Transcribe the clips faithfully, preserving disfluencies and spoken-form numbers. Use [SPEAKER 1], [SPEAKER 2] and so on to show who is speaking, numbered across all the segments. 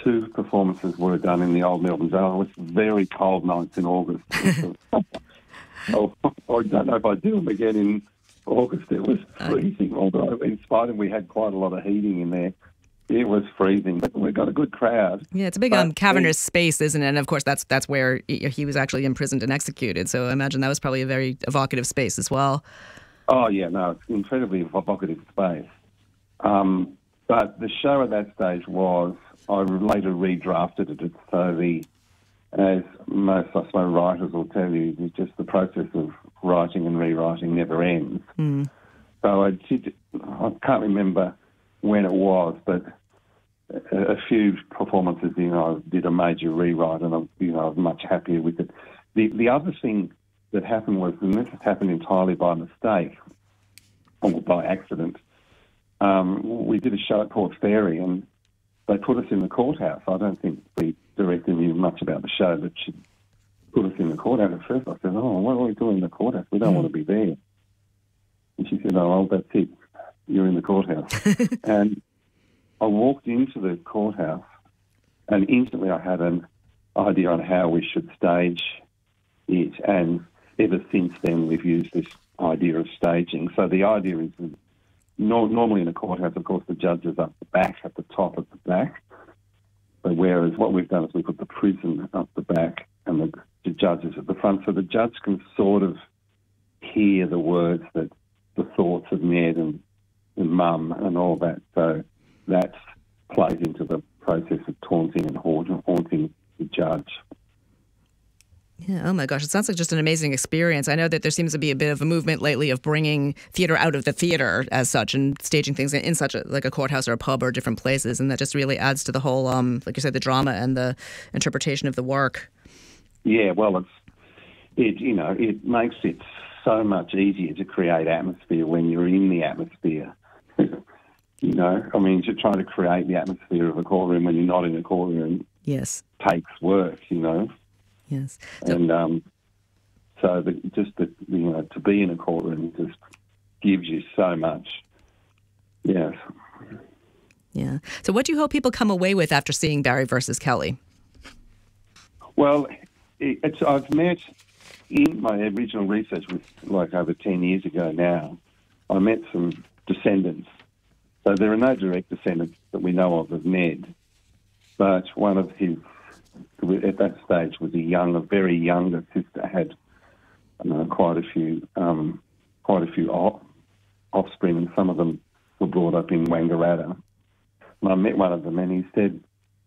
[SPEAKER 1] two performances were done in the old Melbourne Jail. It was very cold nights in August. oh, I don't know if I'd do them again in August. It was freezing, although in spite of we had quite a lot of heating in there. It was freezing, but we got a good crowd.
[SPEAKER 2] Yeah, it's a big um, cavernous space, isn't it? And of course, that's that's where he, he was actually imprisoned and executed. So I imagine that was probably a very evocative space as well.
[SPEAKER 1] Oh, yeah, no, it's incredibly evocative space. Um, but the show at that stage was, I later redrafted it, so the, as most, I suppose, writers will tell you, it's just the process of writing and rewriting never ends.
[SPEAKER 2] Mm.
[SPEAKER 1] So I did, I can't remember when it was, but a, a few performances, you know, I did a major rewrite, and I, you know, I was much happier with it. The the other thing that happened was, and this has happened entirely by mistake or by accident, um, we did a show at Port Fairy, and they put us in the courthouse. I don't think the director knew much about the show, but she put us in the courthouse at first. I said, "Oh, what are we doing in the courthouse? We don't mm. want to be there." And she said, "Oh, well, that's it. You're in the courthouse." And I walked into the courthouse, and instantly I had an idea on how we should stage it. And ever since then, we've used this idea of staging. So the idea is that no, normally in a courthouse, of course, the judge is up the back, at the top at the back. But whereas what we've done is we put the prison up the back and the, the judge is at the front. So the judge can sort of hear the words that the thoughts of Ned and and mum and all that. So that plays into the process of taunting and haunting the judge.
[SPEAKER 2] Yeah, oh my gosh, it sounds like just an amazing experience. I know that there seems to be a bit of a movement lately of bringing theatre out of the theatre as such and staging things in such a, like a courthouse or a pub or different places, and that just really adds to the whole, um, like you said, the drama and the interpretation of the work.
[SPEAKER 1] Yeah, well, it's it you know it makes it so much easier to create atmosphere when you're in the atmosphere. You know, I mean, to try to create the atmosphere of a courtroom when you're not in a courtroom,
[SPEAKER 2] yes,
[SPEAKER 1] takes work. You know,
[SPEAKER 2] yes, so,
[SPEAKER 1] and um, so the, just the you know to be in a courtroom just gives you so much. Yes.
[SPEAKER 2] Yeah. So, what do you hope people come away with after seeing Barry versus Kelly?
[SPEAKER 1] Well, it, it's I've met in my original research, was like over ten years ago now. I met some descendants. So there are no direct descendants that we know of of Ned, but one of his, at that stage, was a young, a very younger sister, had uh, quite a few, um, quite a few off, offspring, and some of them were brought up in Wangaratta. And I met one of them, and he said,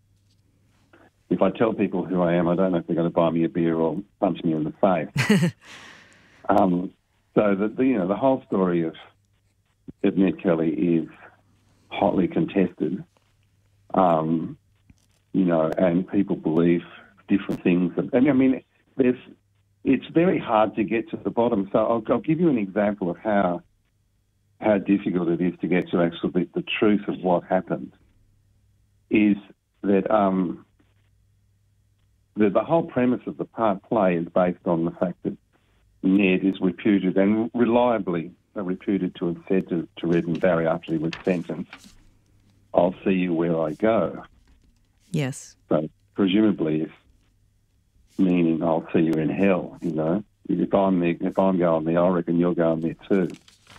[SPEAKER 1] "If I tell people who I am, I don't know if they're going to buy me a beer or punch me in the face." um, so the, the you know the whole story of, of Ned Kelly is hotly contested, um, you know, and people believe different things. And I mean, there's it's very hard to get to the bottom. So I'll, I'll give you an example of how how difficult it is to get to actually the, the truth of what happened. Is that um, the, the whole premise of the part play is based on the fact that Ned is reputed and reliably reputed to have said to, to Red and Barry after he was sentenced, "I'll see you where I go."
[SPEAKER 2] Yes.
[SPEAKER 1] So presumably, if, meaning I'll see you in hell. You know, if I'm there, if I'm going there, I reckon you're going there too.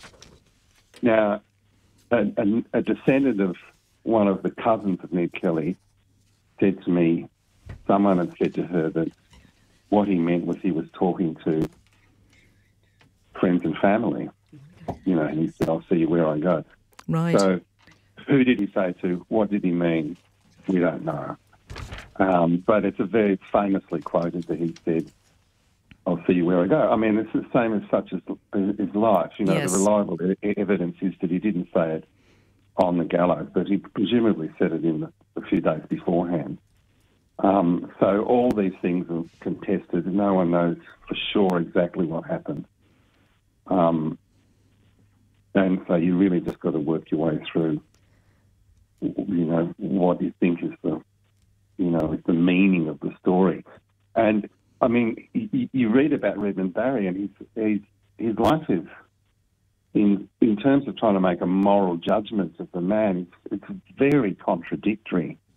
[SPEAKER 1] Now, a, a, a descendant of one of the cousins of Ned Kelly said to me, someone had said to her that what he meant was he was talking to friends and family. You know, and he said, "I'll see you where I go."
[SPEAKER 2] Right.
[SPEAKER 1] So who did he say to? What did he mean? We don't know. Um, but it's a very famously quoted that he said, "I'll see you where I go." I mean, it's the same as such as his life. You know,
[SPEAKER 2] yes.
[SPEAKER 1] The reliable e- evidence is that he didn't say it on the gallows, but he presumably said it in the, a few days beforehand. Um, so all these things are contested. No one knows for sure exactly what happened. Um, and so you really just got to work your way through, you know, what you think is the, you know, is the meaning of the story. And, I mean, you, you read about Redmond Barry and his, his, his life is, in in terms of trying to make a moral judgment of the man, it's, it's very contradictory.